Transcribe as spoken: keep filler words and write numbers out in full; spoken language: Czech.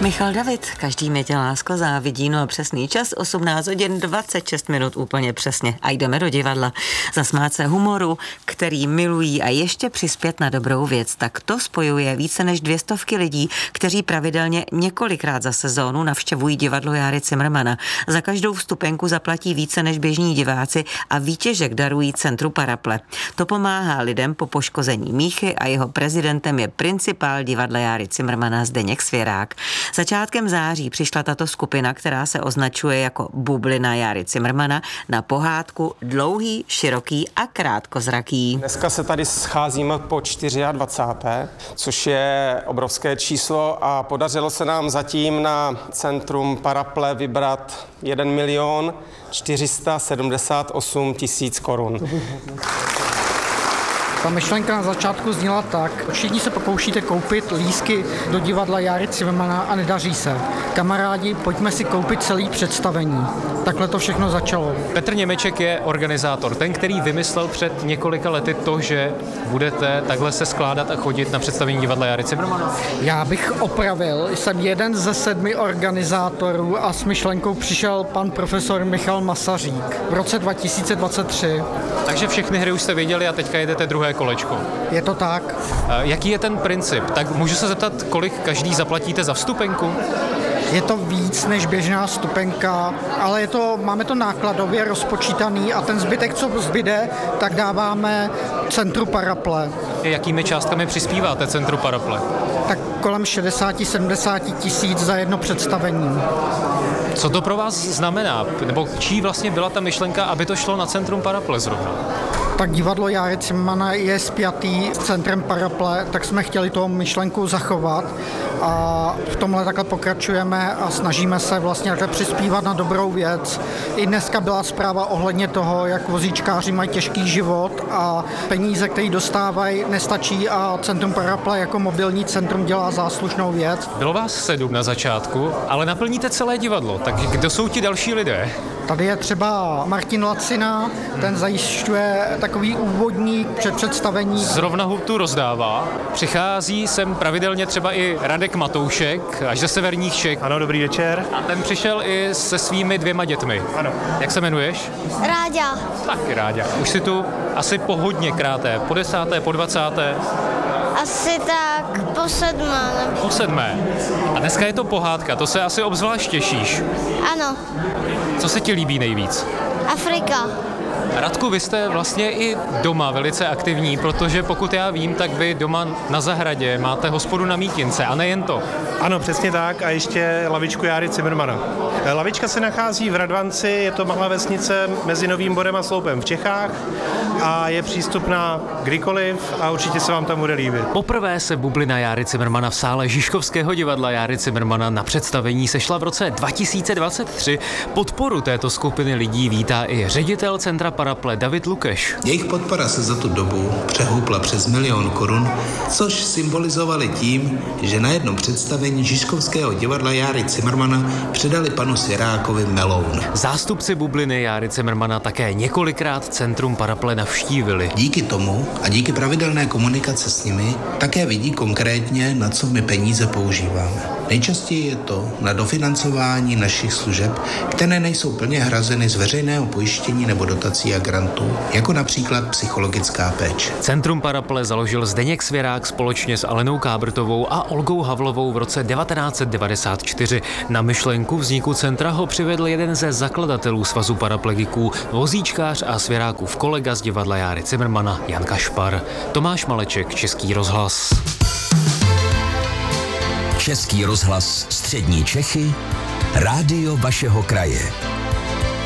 Michal David, každý mě tě lásko závidí, no a přesný čas, osmnáct hodin dvacet šest minut úplně přesně. A jdeme do divadla. Zasmát se humoru, který milují a ještě přispět na dobrou věc. Tak to spojuje více než dvě stovky lidí, kteří pravidelně několikrát za sezónu navštěvují divadlo Járy Cimrmana. Za každou vstupenku zaplatí více než běžní diváci a výtěžek darují Centru Paraple. To pomáhá lidem po poškození míchy a jeho prezidentem je principál divadla Járy Cimrmana Zdeněk Svěrák. Začátkem září přišla tato skupina, která se označuje jako Bublina Járy Cimrmana, na pohádku Dlouhý, široký a krátkozraký. Dneska se tady scházíme po dvacáté čtvrté, což je obrovské číslo a podařilo se nám zatím na Centrum Paraple vybrat jeden milion čtyři sta sedmdesát osm tisíc korun. Ta myšlenka na začátku zněla tak: všichni se pokoušíte koupit lístky do divadla Járy Cimrmana a nedaří se. Kamarádi, pojďme si koupit celý představení. Takhle to všechno začalo. Petr Němeček je organizátor, ten, který vymyslel před několika lety to, že budete takhle se skládat a chodit na představení divadla Járy Cimrmana. Já bych opravil, jsem jeden ze sedmi organizátorů a s myšlenkou přišel pan profesor Michal Masařík v roce dva tisíce dvacet tři. Takže všechny hry už jste viděli a teďka jedete druhé kolečko. Je to tak. Jaký je ten princip? Tak můžu se zeptat, kolik každý zaplatíte za vstupenku? Je to víc než běžná vstupenka, ale je to, máme to nákladově rozpočítaný a ten zbytek, co zbyde, tak dáváme Centru Paraple. Jakými částkami přispíváte Centru Paraple? Tak kolem šedesát sedmdesát tisíc za jedno představení. Co to pro vás znamená? Nebo čí vlastně byla ta myšlenka, aby to šlo na Centrum Paraple zrovna? Tak divadlo Járy Cimrmana je spjatý s Centrem Paraple, tak jsme chtěli tu myšlenku zachovat a v tomhle takhle pokračujeme a snažíme se vlastně takhle přispívat na dobrou věc. I dneska byla zpráva ohledně toho, jak vozíčkáři mají těžký život a peníze, které dostávají, nestačí a Centrum Paraple jako mobilní centrum dělá záslušnou věc. Bylo vás sedm na začátku, ale naplníte celé divadlo, tak kdo jsou ti další lidé? Tady je třeba Martin Lacina, ten zajišťuje takový úvodní předpředstavení. Zrovna tu rozdává. Přichází sem pravidelně třeba i Radek Matoušek, až ze severních Čech. Ano, dobrý večer. A ten přišel i se svými dvěma dětmi. Ano. Jak se jmenuješ? Ráďa. Taky Ráďa. Už si tu asi po hodně kráté, po desáté, po dvacáté? Asi tak po sedmé. Po sedmé. A dneska je to pohádka, to se asi obzvlášť těšíš. Ano. Co se ti líbí nejvíc? Afrika. Radku, vy jste vlastně i doma velice aktivní, protože pokud já vím, tak vy doma na zahradě máte hospodu na Mítince a nejen to. Ano, přesně tak a ještě lavičku Járy Cimrmana. Lavička se nachází v Radvanci, je to malá vesnice mezi Novým Borem a Sloupem v Čechách a je přístupná kdykoliv a určitě se vám tam bude líbit. Poprvé se bublina Járy Cimrmana v sále Žižkovského divadla Járy Cimrmana na představení sešla v roce dva tisíce dvacet tři. Podporu této skupiny lidí vítá i ředitel Centra Paraple David Lukeš. Jejich podpora se za tu dobu přehoupla přes milion korun, což symbolizovali tím, že na jednom představení Žižkovského divadla Járy Cimrmana předali panu Svěrákovi meloun. Zástupci bubliny Járy Cimrmana také několikrát Centrum Paraple navštívili. Díky tomu a díky pravidelné komunikace s nimi také vidí konkrétně, na co my peníze používáme. Nejčastěji je to na dofinancování našich služeb, které nejsou plně hrazeny z veřejného pojištění nebo dotací a grantů, jako například psychologická péče. Centrum Paraple založil Zdeněk Svěrák společně s Alenou Kábrtovou a Olgou Havlovou v roce devatenáct set devadesát čtyři. Na myšlenku vzniku centra ho přivedl jeden ze zakladatelů Svazu paraplegiků, vozíčkář a Svěrákův kolega z divadla Járy Cimrmana Jan Kašpar. Tomáš Maleček, Český rozhlas. Český rozhlas Střední Čechy, rádio vašeho kraje.